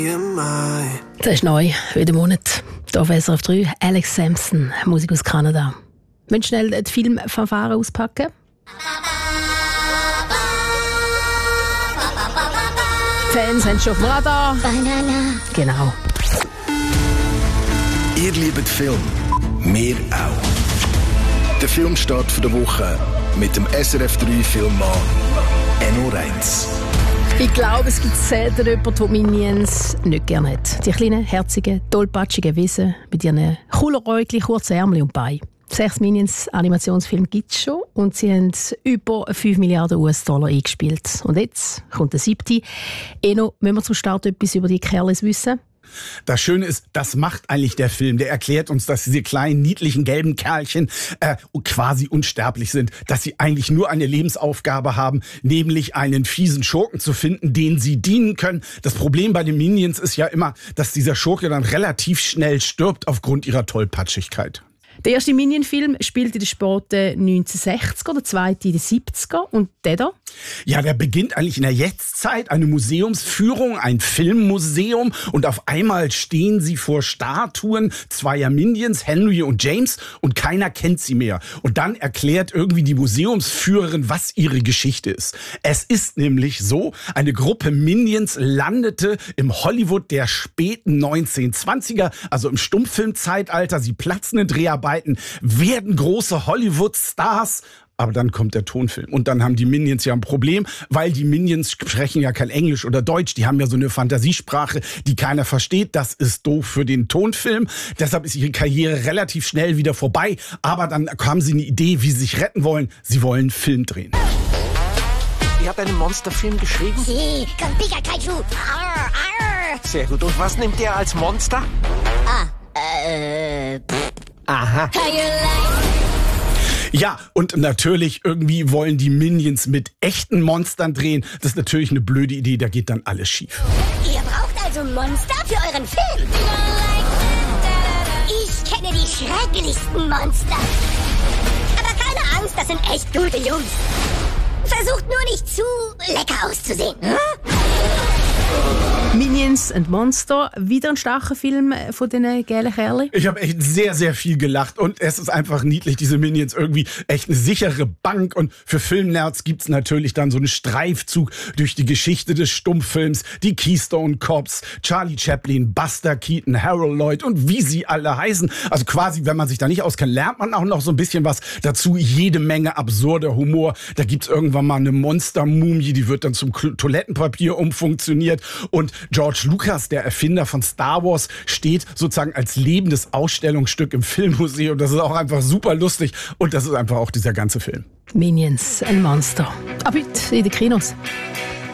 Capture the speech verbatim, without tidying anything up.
Das ist neu, wieder Monat. Hier auf S R F drei, Alex Sampson, Musik aus Kanada. Wollen schnell den Film Fanfare auspacken? Die Fans haben schon auf dem Radar. Banana. Genau. Ihr liebt Film, wir auch. Der Filmstart der Woche mit dem S R F drei Filmmann Enno Reitz. Ich glaube, es gibt selten jemanden, der Minions nicht gerne hat. Die kleinen, herzigen, tollpatschigen Wesen mit ihren coolen Räugchen, kurzen Ärmel und Beinen. Sechs Minions-Animationsfilme gibt es schon und sie haben über fünf Milliarden U S-Dollar eingespielt. Und jetzt kommt der siebte. Enno, müssen wir zum Start etwas über die Kerlis wissen? Das Schöne ist, das macht eigentlich der Film. Der erklärt uns, dass diese kleinen, niedlichen, gelben Kerlchen äh, quasi unsterblich sind. Dass sie eigentlich nur eine Lebensaufgabe haben, nämlich einen fiesen Schurken zu finden, den sie dienen können. Das Problem bei den Minions ist ja immer, dass dieser Schurke dann relativ schnell stirbt aufgrund ihrer Tollpatschigkeit. Der erste Minion-Film spielt in den späten neunzehnhundertsechziger, der zweite in den siebziger und der da? Ja, der beginnt eigentlich in der Jetztzeit, eine Museumsführung, ein Filmmuseum und auf einmal stehen sie vor Statuen zweier Minions, Henry und James, und keiner kennt sie mehr. Und dann erklärt irgendwie die Museumsführerin, was ihre Geschichte ist. Es ist nämlich so, eine Gruppe Minions landete im Hollywood der späten neunzehnhundertzwanziger, also im Stummfilmzeitalter. Sie platzen in Dreharbeiten, werden große Hollywood-Stars. Aber dann kommt der Tonfilm. Und dann haben die Minions ja ein Problem, weil die Minions sprechen ja kein Englisch oder Deutsch. Die haben ja so eine Fantasiesprache, die keiner versteht. Das ist doof für den Tonfilm. Deshalb ist ihre Karriere relativ schnell wieder vorbei. Aber dann haben sie eine Idee, wie sie sich retten wollen. Sie wollen einen Film drehen. Ihr habt einen Monsterfilm geschrieben? Sie, con Pika Kaiju. Arr, arr. Sehr gut. Und was nimmt ihr als Monster? Ah, äh, pff. Aha. How you like? Ja, und natürlich irgendwie wollen die Minions mit echten Monstern drehen. Das ist natürlich eine blöde Idee, da geht dann alles schief. Ihr braucht also Monster für euren Film? Ich kenne die schrecklichsten Monster. Aber keine Angst, das sind echt gute Jungs. Versucht nur nicht zu lecker auszusehen. Hm? Minions and Monster, wieder ein starker Film von diesen gelben Kerlen. Ich habe echt sehr, sehr viel gelacht und es ist einfach niedlich, diese Minions, irgendwie echt eine sichere Bank. Und für Filmnerds gibt's natürlich dann so einen Streifzug durch die Geschichte des Stummfilms, die Keystone Cops, Charlie Chaplin, Buster Keaton, Harold Lloyd und wie sie alle heißen. Also quasi, wenn man sich da nicht auskennt, lernt man auch noch so ein bisschen was dazu. Jede Menge absurder Humor. Da gibt's irgendwann mal eine Monster-Mumie, die wird dann zum Toilettenpapier umfunktioniert. Und George Lucas, der Erfinder von Star Wars, steht sozusagen als lebendes Ausstellungsstück im Filmmuseum. Das ist auch einfach super lustig und das ist einfach auch dieser ganze Film. Minions and Monster. Ab heute in den Kinos.